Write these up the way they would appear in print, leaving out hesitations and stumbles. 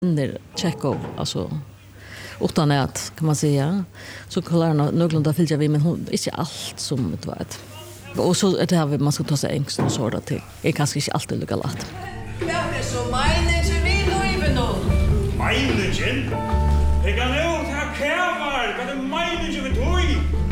När Chekhov alltså utan att kan man säga så klarar någorlunda följa vi men hon inte allt som det var. Och så det har vi man ska ta sig ängst och så där till. Är kanske inte alltid lika lätt. Ja, men så mine vi nu even då. Mine? Jag kan nog ta kärvar, vad det mine vi tog.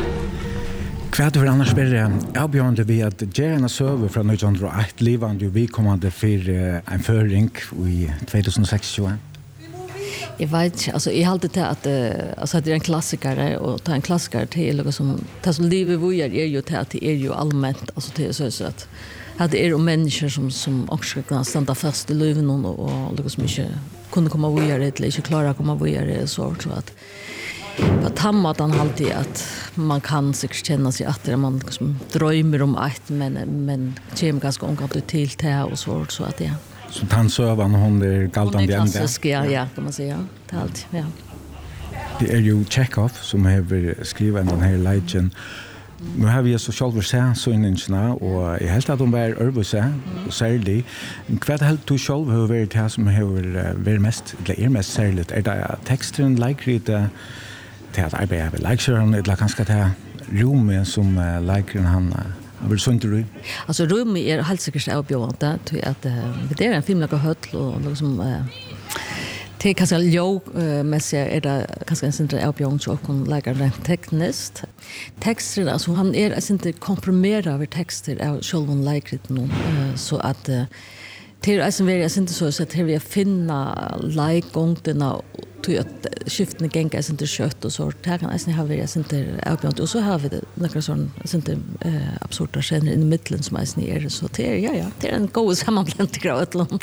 Kvart för annars blir avbjörande vi att göra en server från 1901 livande vi kommande för en föring i 2016. Jag vet alltså jag hade det att alltså det är en klassiker och ta en klassiker till något som tas livet vi är ju till att det är ju allmänt alltså det är så att hade är människor som också kan stanna fast i livet och något som inte kunde komma vidare eller inte klara komma vidare så att hammat han alltid att man kan säkert känna sig att man liksom drömmer om att men kommer ganska omgående till det och så att ja. Så tannsövan hon är galtan det klassisk ja kan man säga det allt ja. Det är ju Chekhov som har skrivit den här legend. Nu har vi så själva sett så innan och jag helt att de var överse och särskilt kvart helt du själv hur varit det som har varit mest eller mest särskilt är det texten like det att arbeta med lecturen eller kanske det rummet som lecturen han vill sånt du. Alltså rummet är helt säkert avbjörande till att det är en film jag har hört och liksom det kanske med sig är det kanske en sån avbjörande så kan lägga rent tekniskt. Texten alltså han är inte komprimerad över texter av själva lecturen så att det är som vi är inte så att vi finna like-gångterna till att skiftene gänga är inte kött och så där kan nästan ha vi inte avbjörande och så har vi det några sån inte absurda scener i mitten som är så det är det är en god sammanblandning av ett land.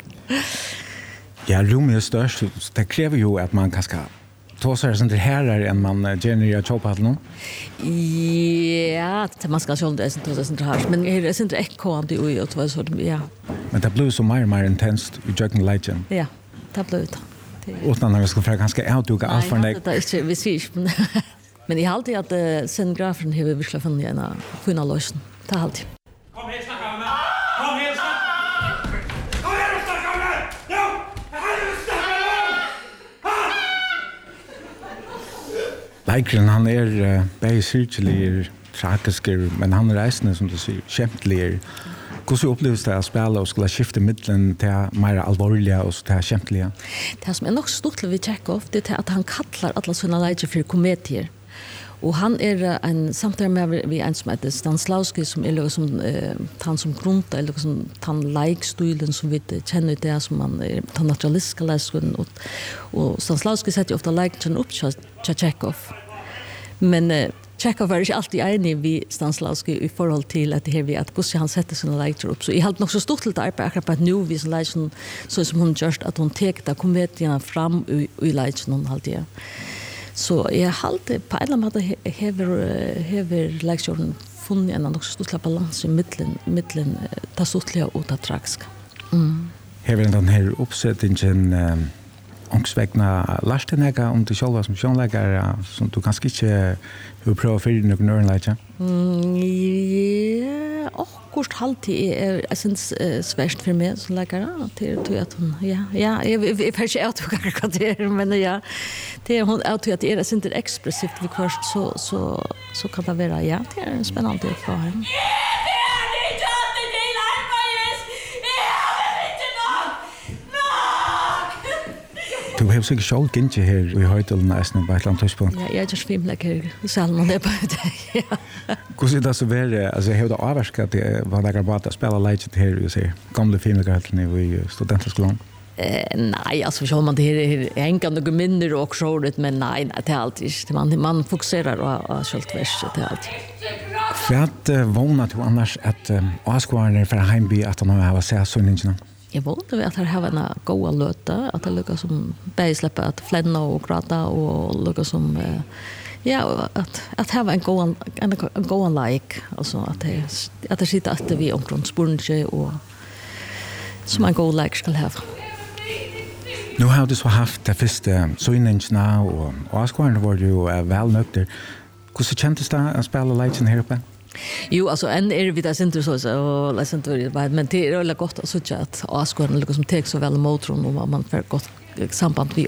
Ja, rummet är störst. Det kräver ju att man kanske ta sig sånt här än man genererar choppat nu. Ja, det man ska själv det inte sånt här men det är inte ekkoande ju och så ja. Men det blir så mer intensivt i Jogging Legend. Ja, det blir det. Utan när vi ska fråga ganska outduka allt för dig. Det är vi ser men jag alltid att scenografen har verkligen funnit en fina lösning. Det är alltid. Kom här snacka med. Kom här snacka. Kom här och snacka med. Jo, här är snacka. Leikren han är basically tragisk men han reisende som du säger kämplig. Hur så upplevs det att spela och skulle skifta mitten till mer allvarliga och till kämpliga? Det som är nog stort vid Chekhov det är att han kallar alla såna läger för komedier. Och han är en samtidigt med vi en som heter Stanislavski som är som han som grundar eller som han like-stilen som vi känner det som man han naturalistiska läsaren och Stanislavski sätter ofta like-stilen upp till Chekhov. Men Chekhov var inte alltid enig vid Stanislavski i förhåll till att det här vi att Gussi han sätter sina läger upp. Så jag har nog så stort lite arbete akkurat på att nu vi som läger så som hon gör att hon tecknar komedierna fram i läger hon alltid. Så jag har alltid på en måte hever läger funnit en också stor balans i mitten det stortliga och det tragiska. Hever den här uppsättningen ångsvägna lärstenäga om du själva som sjönläggare som du kanske inte hur pröva för dig någon läge? Ja, och kort alltid är syns svårt för mig som läggare till att hon jag försöker att vad det är men ja det är hon att det är inte expressivt vi först så kan det vara ja det är spännande för henne. Du har sikkert själv inte här i höjden nästan på ett land tøyspunkt. Ja, jag just film lägger salmon det på det. Ja. Hur ser det så vara? Alltså jag har det avskat det var lägger bara att spela legend här och se gamla filmgatan i studentskolan. Nej, alltså så man det är hängande några mindre och så det men nej, det är alltid man fokuserar på självtvärs det är alltid. För att våna till annars att Askvarn för hemby att han har sett så ninja. Jag valde att ha en goda löta att det lyckas som bäsläppa att flänna och gråta och lyckas som ja att ha en goda like alltså att det sitter att vi omkring spurninge och som en god like ska ha. Nu har du så haft det första synningarna och Askvarn var ju väl nökter. Hur så kändes det att spela legend här uppe? Jo, alltså en är vi där inte så och läs inte men det är väldigt gott att så att Askvarn liksom tar så väl motorn och man får samband vi